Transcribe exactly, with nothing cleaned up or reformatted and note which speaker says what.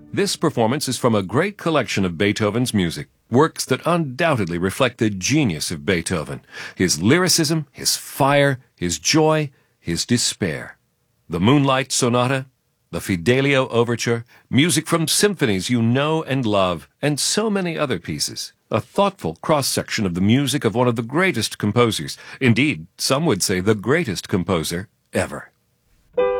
Speaker 1: This performance is from a great collection of Beethoven's music, works that undoubtedly reflect the genius of Beethoven, his lyricism, his fire, his joy, his despair. The Moonlight Sonata, the Fidelio Overture, music from symphonies you know and love, and so many other pieces. A thoughtful cross-section of the music of one of the greatest composers, indeed, some would say the greatest composer ever.